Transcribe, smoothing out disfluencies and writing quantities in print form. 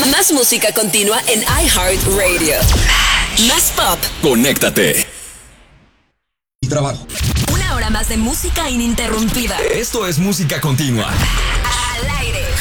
Más música continua en iHeartRadio. Más pop. Conéctate. Y trabajo. Una hora más de música ininterrumpida. Esto es música continua.